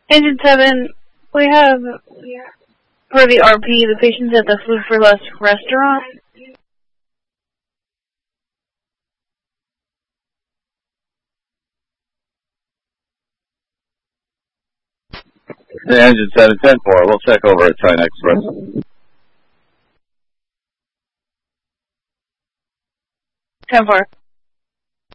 Engine 7, we have, for the RP, the patient's at the Food for Less restaurant. The Engine 7, 10-4, we'll check over at China Express. 10-4.